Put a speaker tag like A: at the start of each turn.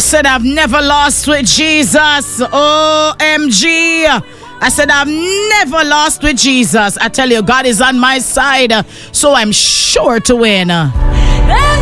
A: said I've never lost with Jesus. OMG. I said I've never lost with Jesus. I tell you, God is on my side, so I'm sure to win.